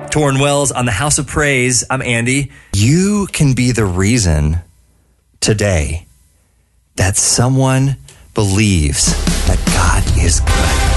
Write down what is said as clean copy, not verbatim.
Torrin Wells on the House of Praise. I'm Andy. You can be the reason today that someone believes that God is good.